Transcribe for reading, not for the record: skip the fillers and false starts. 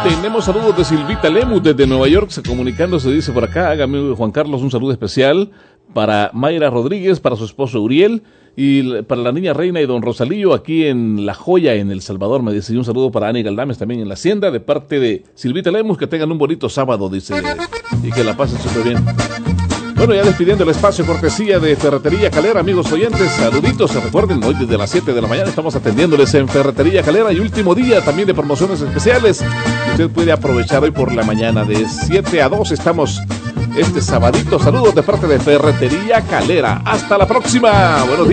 Tenemos saludos de Silvita Lemus desde Nueva York, comunicándose, dice por acá, hágame Juan Carlos un saludo especial para Mayra Rodríguez, para su esposo Uriel y para la niña Reina y don Rosalillo aquí en La Joya, en El Salvador, me dice, y un saludo para Ani Galdames también en la Hacienda, de parte de Silvita Lemus, que tengan un bonito sábado, dice, y que la pasen súper bien. Bueno, ya despidiendo el espacio, cortesía de Ferretería Calera, amigos oyentes, saluditos, recuerden, hoy desde las 7 de la mañana estamos atendiéndoles en Ferretería Calera y último día también de promociones especiales, usted puede aprovechar hoy por la mañana, de 7 a 2 estamos este sabadito, saludos de parte de Ferretería Calera, hasta la próxima, buenos días.